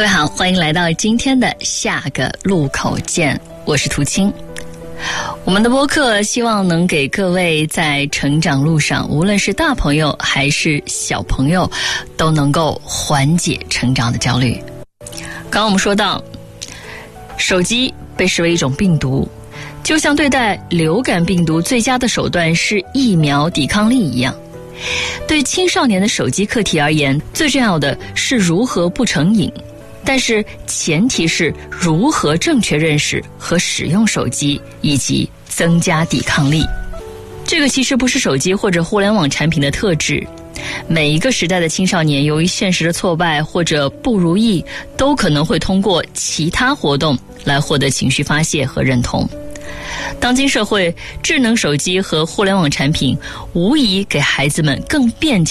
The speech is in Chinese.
各位好，欢迎来到今天的下个路口见，我是涂青。我们的播客希望能给各位在成长路上，无论是大朋友还是小朋友，都能够缓解成长的焦虑。刚刚我们说到，手机被视为一种病毒，就像对待流感病毒最佳的手段是疫苗抵抗力一样。对青少年的手机课题而言，最重要的是如何不成瘾，但是前提是如何正确认识和使用手机，以及增加抵抗力。这个其实不是手机或者互联网产品的特质，每一个时代的青少年由于现实的挫败或者不如意，都可能会通过其他活动来获得情绪发泄和认同。当今社会，智能手机和互联网产品无疑给孩子们更便捷